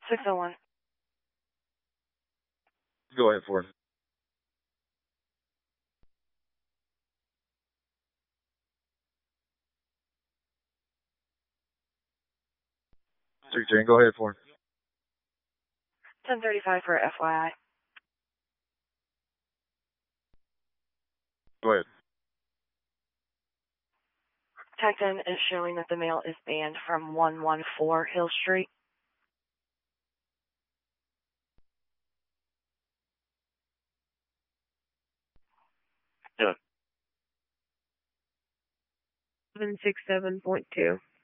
601. Go ahead for it. Jane, go ahead for it. 1035 for FYI. Go ahead. Tech-10 is showing that the mail is banned from 114 Hill Street. Yeah. 767.2.